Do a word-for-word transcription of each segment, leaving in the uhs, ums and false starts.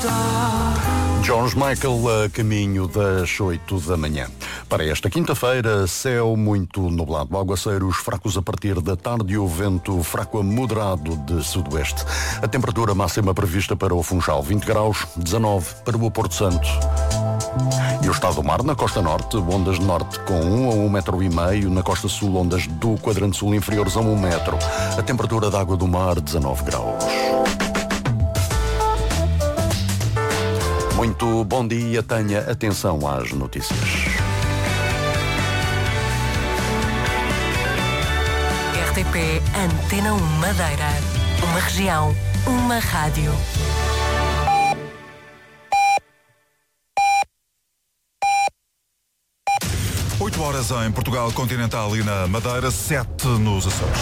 George Michael a caminho das oito da manhã. Para esta quinta-feira, céu muito nublado, aguaceiros fracos a partir da tarde e o vento fraco a moderado de sudoeste. A temperatura máxima prevista para o Funchal, vinte graus, dezanove para o Porto Santo. E o estado do mar, na costa norte, ondas de norte com um a um metro e meio, na costa sul, ondas do quadrante sul inferiores a um metro. A temperatura da água do mar, dezanove graus. Muito bom dia, tenha atenção às notícias. R T P Antena um Madeira. Uma região, uma rádio. oito horas em Portugal Continental e na Madeira, sete nos Açores.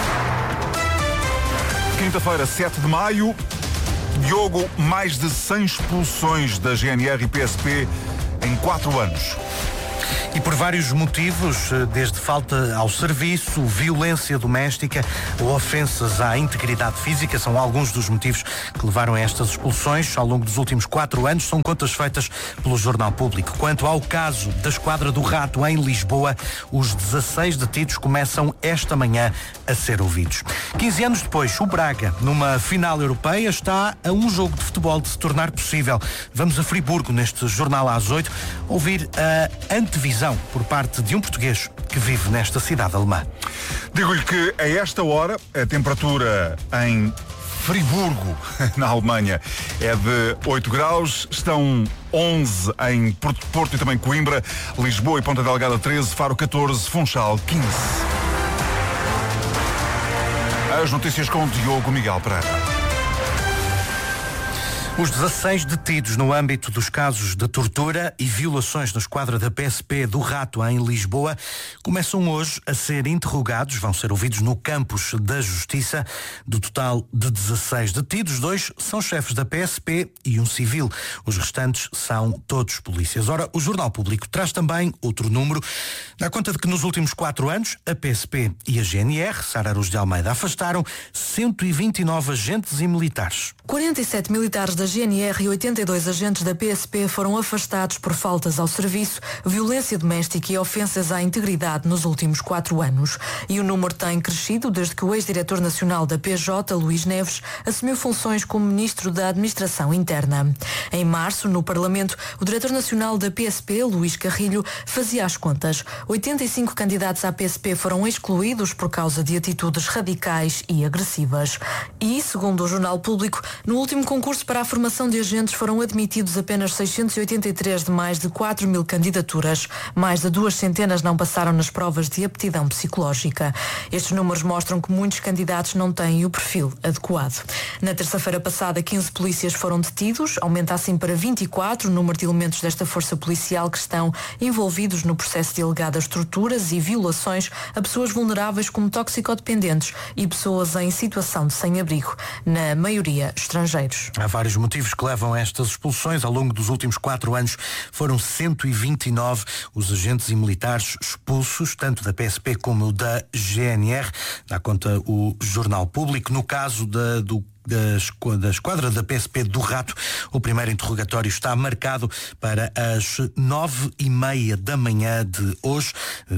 Quinta-feira, sete de maio. Diogo, mais de cem expulsões da G N R e P S P em quatro anos. E por vários motivos, desde falta ao serviço, violência doméstica ou ofensas à integridade física, são alguns dos motivos que levaram a estas expulsões ao longo dos últimos quatro anos. São contas feitas pelo Jornal Público. Quanto ao caso da Esquadra do Rato em Lisboa, os dezasseis detidos começam esta manhã a ser ouvidos. quinze anos depois, o Braga, numa final europeia, está a um jogo de futebol de se tornar possível. Vamos a Friburgo, neste Jornal às oito, ouvir a antevisão por parte de um português que vive nesta cidade alemã. Digo-lhe que a esta hora a temperatura em Friburgo, na Alemanha, é de oito graus, estão onze em Porto, Porto e também Coimbra, Lisboa e Ponta Delgada treze, Faro catorze, Funchal quinze. As notícias com Diogo Miguel Pereira. Os dezasseis detidos no âmbito dos casos de tortura e violações na esquadra da P S P do Rato em Lisboa começam hoje a ser interrogados, vão ser ouvidos no campus da Justiça. Do total de dezasseis detidos, dois são chefes da P S P e um civil. Os restantes são todos polícias. Ora, o Jornal Público traz também outro número. Dá conta de que nos últimos quatro anos, a P S P e a G N R, Sara Aruz de Almeida, afastaram cento e vinte e nove agentes e militares. quarenta e sete militares da G N R e oitenta e dois agentes da P S P foram afastados por faltas ao serviço, violência doméstica e ofensas à integridade nos últimos quatro anos. E o número tem crescido desde que o ex-diretor nacional da P J, Luís Neves, assumiu funções como ministro da Administração Interna. Em março, no Parlamento, o diretor nacional da P S P, Luís Carrilho, fazia as contas. oitenta e cinco candidatos à P S P foram excluídos por causa de atitudes radicais e agressivas. E, segundo o Jornal Público, no último concurso para a formação de agentes foram admitidos apenas seiscentos e oitenta e três de mais de quatro mil candidaturas. Mais de duas centenas não passaram nas provas de aptidão psicológica. Estes números mostram que muitos candidatos não têm o perfil adequado. Na terça-feira passada, quinze polícias foram detidos, aumenta assim para vinte e quatro o número de elementos desta força policial que estão envolvidos no processo de alegadas torturas e violações a pessoas vulneráveis como toxicodependentes e pessoas em situação de sem-abrigo, na maioria estrangeiros. Há vários motivos que levam a estas expulsões. Ao longo dos últimos quatro anos foram cento e vinte e nove os agentes e militares expulsos, tanto da P S P como da G N R. Dá conta o Jornal Público. No caso da, do da esquadra da P S P do Rato, o primeiro interrogatório está marcado para as nove e meia da manhã de hoje.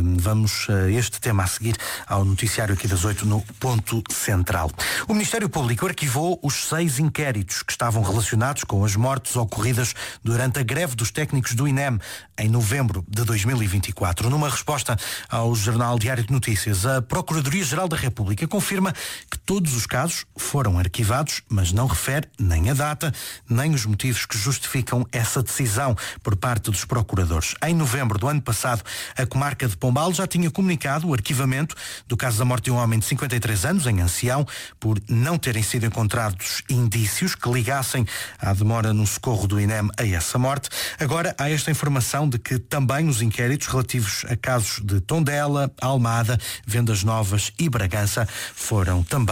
Vamos a este tema a seguir ao noticiário aqui das oito no Ponto Central. O Ministério Público arquivou os seis inquéritos que estavam relacionados com as mortes ocorridas durante a greve dos técnicos do I N E M em novembro de dois mil e vinte e quatro. Numa resposta ao Jornal Diário de Notícias, a Procuradoria-Geral da República confirma que todos os casos foram arquivados, mas não refere nem a data, nem os motivos que justificam essa decisão por parte dos procuradores. Em novembro do ano passado, a comarca de Pombal já tinha comunicado o arquivamento do caso da morte de um homem de cinquenta e três anos, em Ancião, por não terem sido encontrados indícios que ligassem à demora no socorro do I N E M a essa morte. Agora há esta informação de que também os inquéritos relativos a casos de Tondela, Almada, Vendas Novas e Bragança foram também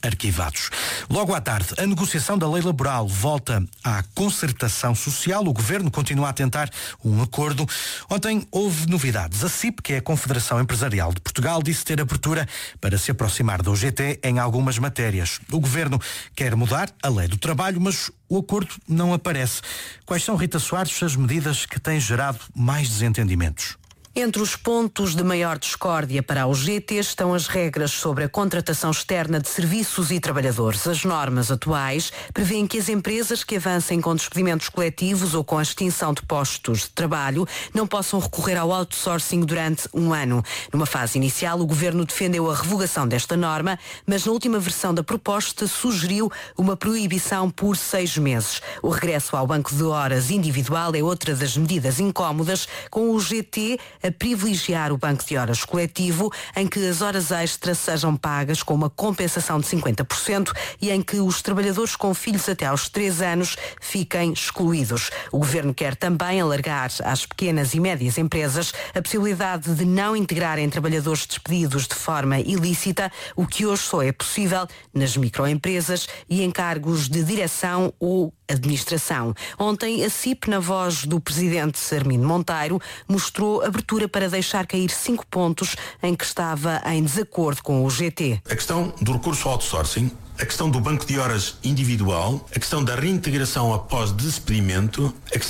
arquivados. Logo à tarde, a negociação da lei laboral volta à concertação social. O Governo continua a tentar um acordo. Ontem houve novidades. A C I P, que é a Confederação Empresarial de Portugal, disse ter abertura para se aproximar da U G T em algumas matérias. O Governo quer mudar a lei do trabalho, mas o acordo não aparece. Quais são, Rita Soares, as medidas que têm gerado mais desentendimentos? Entre os pontos de maior discórdia para a U G T estão as regras sobre a contratação externa de serviços e trabalhadores. As normas atuais prevêem que as empresas que avancem com despedimentos coletivos ou com a extinção de postos de trabalho não possam recorrer ao outsourcing durante um ano. Numa fase inicial, o Governo defendeu a revogação desta norma, mas na última versão da proposta sugeriu uma proibição por seis meses. O regresso ao banco de horas individual é outra das medidas incómodas, com o U G T a privilegiar o banco de horas coletivo, em que as horas extras sejam pagas com uma compensação de cinquenta por cento e em que os trabalhadores com filhos até aos três anos fiquem excluídos. O Governo quer também alargar às pequenas e médias empresas a possibilidade de não integrarem trabalhadores despedidos de forma ilícita, o que hoje só é possível nas microempresas e em cargos de direção ou administração. Ontem, a C I P, na voz do presidente Armindo Monteiro, mostrou abertura para deixar cair cinco pontos em que estava em desacordo com o U G T. A questão do recurso ao outsourcing, a questão do banco de horas individual, a questão da reintegração após despedimento, a